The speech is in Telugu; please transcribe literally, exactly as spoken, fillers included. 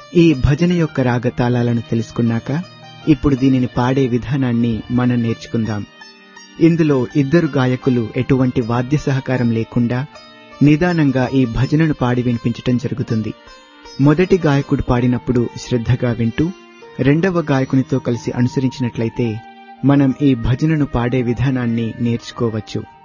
ఈ భజన యొక్క రాగతాళాలను తెలుసుకున్నాక ఇప్పుడు దీనిని పాడే విధానాన్ని మనం నేర్చుకుందాం. ఇందులో ఇద్దరు గాయకులు ఎటువంటి వాద్య సహకారం లేకుండా నిదానంగా ఈ భజనను పాడి వినిపించటం జరుగుతుంది. మొదటి గాయకుడు పాడినప్పుడు శ్రద్ధగా వింటూ రెండవ గాయకునితో కలిసి అనుసరించినట్లయితే మనం ఈ భజనను పాడే విధానాన్ని నేర్చుకోవచ్చు.